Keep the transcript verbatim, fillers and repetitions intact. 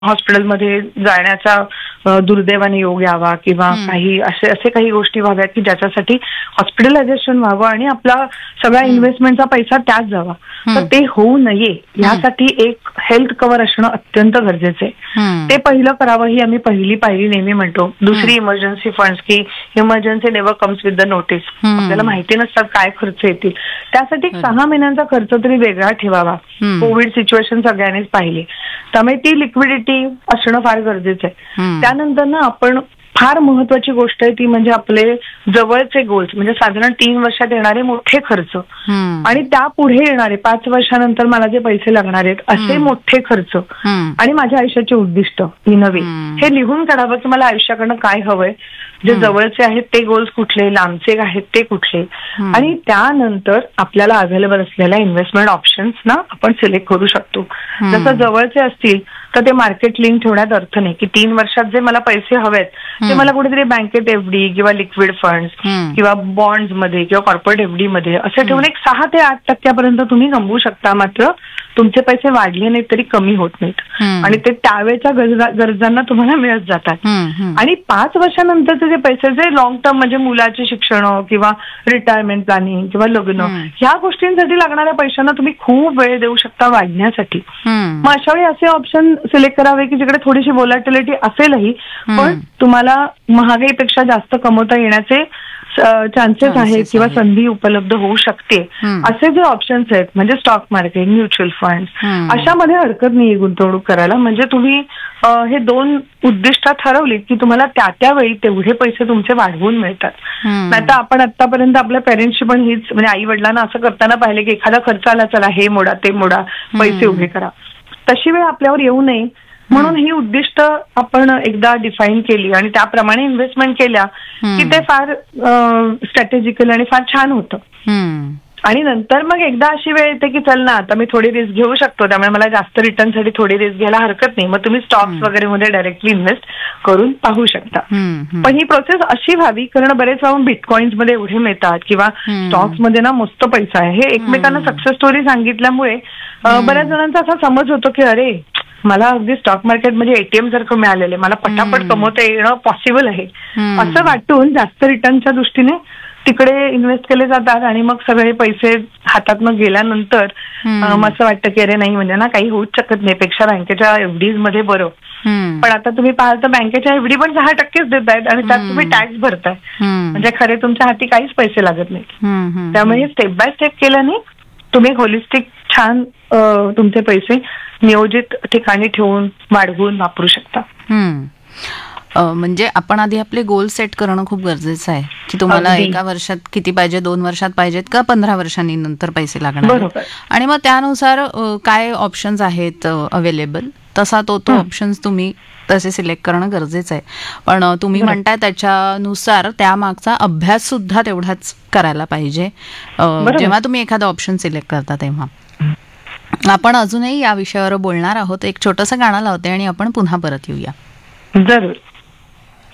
हॉस्पिटलमध्ये जाण्याचा अ, दुर्दैवाने योग यावा किंवा हं. काही असे असे काही गोष्टी व्हाव्यात की ज्याच्यासाठी हॉस्पिटलायझेशन व्हावं आणि आपला सगळा हं. इन्व्हेस्टमेंटचा पैसा त्यात जावा. तर हं. ते होऊ नये यासाठी एक हेल्थ कव्हर असणं अत्यंत गरजेचं आहे. हं. ते पहिलं करावं ही आम्ही पहिली पायरी नेहमी म्हणतो. दुसरी इमर्जन्सी फंड्स की emergency never comes with the notice. हं. आपल्याला माहिती नसतात काय खर्च येतील. त्यासाठी एक बरोबर. सहा महिन्यांचा खर्च तरी वेगळा ठेवावा. हं. कोविड सिच्युएशन सगळ्यांनीच पाहिली. त्यामुळे ती लिक्विडिटी असणं फार गरजेचं आहे. हं. त्यानंतर ना आपण फार महत्वाची गोष्ट आहे ती म्हणजे आपले जवळचे गोल्स म्हणजे साधारण तीन वर्षात येणारे मोठे खर्च हं. आणि त्या पुढे येणारे पाच वर्षानंतर मला जे पैसे लागणार आहेत असे हं. मोठे खर्च हं. आणि माझ्या आयुष्याचे उद्दिष्ट ही नवे हं. हे लिहून काढावं की मला आयुष्याकडनं काय हवंय. जे हं. जवळचे आहेत ते गोल्स कुठले, लांबचे आहेत ते कुठले हं. आणि त्यानंतर आपल्याला अवेलेबल असलेल्या इन्व्हेस्टमेंट ऑप्शन्स ना आपण सिलेक्ट करू शकतो. हं. जसं जवळचे असतील तर ते मार्केट लिंक ठेवण्यात अर्थ नाही की तीन वर्षात जे मला पैसे हवेत ते हं. मला कुठेतरी बँकेत एफडी किंवा लिक्विड फंड्स हं. किंवा बॉन्ड्स मध्ये किंवा कॉर्पोरेट एफडी मध्ये असं हं. ठेवून एक सहा ते आठ टक्क्यापर्यंत तुम्ही गमवू शकता. मात्र तुमचे पैसे वाढले नाहीत तरी कमी होत नाहीत हं. आणि ते त्यावेळच्या गरजा गरजांना तुम्हाला मिळत जातात. हं. हं. आणि पाच वर्षानंतरचे जे पैसे जे लॉंग टर्म म्हणजे मुलाची शिक्षण किंवा रिटायरमेंट प्लॅनिंग किंवा लग्न हं. ह्या गोष्टींसाठी लागणाऱ्या पैशांना तुम्ही खूप वेळ देऊ शकता वाढण्यासाठी. हं. मग अशा वेळी असे ऑप्शन सिलेक्ट करावे की जिकडे थोडीशी व्होलॅटिलिटी असेलही हं. पण तुम्हाला महागाईपेक्षा जास्त कमवता येण्याचे चान्सेस आहेत Chances किंवा आहेत. संधी उपलब्ध होऊ शकते. हं. असे जे ऑप्शन्स आहेत म्हणजे स्टॉक मार्केट, म्युच्युअल फंड हं. अशामध्ये हरकत नाही गुंतवणूक करायला. म्हणजे तुम्ही अ, हे दोन उद्दिष्ट ठरवली की तुम्हाला त्या त्यावेळी तेवढे पैसे तुमचे वाढवून मिळतात. हं. नाहीतर आपण आतापर्यंत आपल्या पेरेंट्सची पण हीच म्हणजे आई वडिलांना असं करताना पाहिले की एखादा खर्च आला चला हे मोडा ते मोडा पैसे हं. उभे करा. तशी वेळ आपल्यावर येऊ नये म्हणून ही उद्दिष्ट आपण एकदा डिफाईन केली आणि त्याप्रमाणे इन्व्हेस्टमेंट केल्या की ते फार स्ट्रॅटेजिकल आणि फार छान होतं. हं. आणि नंतर मग एकदा अशी वेळ येते की चल ना आता मी थोडी रिस्क घेऊ शकतो त्यामुळे मला जास्त रिटर्नसाठी थोडी रिस्क घ्यायला हरकत नाही. मग तुम्ही स्टॉक्स हं. वगैरे मध्ये डायरेक्टली इन्व्हेस्ट करून पाहू शकता. हं. हं. पण ही प्रोसेस अशी व्हावी कारण बरेच वेळा बिटकॉइन्स मध्ये एवढे मिळतात किंवा हं. स्टॉक्स मध्ये ना मस्त पैसा आहे हे एकमेकांना हं. सक्सेस स्टोरी सांगितल्यामुळे अ, हं. बऱ्याच जणांचा असा समज होतो की अरे मला अगदी स्टॉक मार्केट म्हणजे एटीएम सारखं मिळालेलं आहे मला पटापट हं. कमवता येणं पॉसिबल आहे हं. असं वाटून जास्त रिटर्नच्या दृष्टीने तिकडे इन्व्हेस्ट केले जातात आणि मग सगळे पैसे हातातनं गेल्यानंतर हं. अ, मग असं वाटतं की अरे नाही म्हणजे ना काही होऊच शकत नाही पेक्षा बँकेच्या एफडीज मध्ये बरं. हं. पण आता तुम्ही पाहाल तर बँकेच्या एफडी पण सहा टक्केच देत आहेत आणि त्यात तुम्ही हं. टॅक्स भरताय. हं. म्हणजे खरे तुमच्या हाती काहीच पैसे लागत नाहीत. हं. हं. त्यामुळे स्टेप बाय स्टेप केल्याने तुम्ही होलिस्टिक छान अ, तुमचे पैसे नियोजित ठिकाणी ठेवून वाढवून वापरू शकता. हं. अ, म्हणजे आपण आधी आपले गोल सेट करणं खूप गरजेचं आहे की तुम्हाला अगदी. एका वर्षात किती पाहिजे, दोन वर्षात पाहिजेत का पंधरा वर्षांनी नंतर पैसे लागणार आहेत. बरोबर. आणि मग त्यानुसार अ, काय ऑप्शन्स आहेत अवेलेबल तसा तो तो हं. ऑप्शन्स तुम्ही तसे सिलेक्ट करणं गरजेचं आहे. पण अ, तुम्ही बरोबर. म्हणताय त्याच्यानुसार त्यामागचा अभ्यास सुद्धा तेवढाच करायला पाहिजे अ, बरोबर. जेव्हा तुम्ही एखादा ऑप्शन सिलेक्ट करता तेव्हा. आपण अजूनही या विषयावर बोलणार आहोत. एक छोटंसं गाणं लावते आणि आपण पुन्हा परत येऊया. जरूर.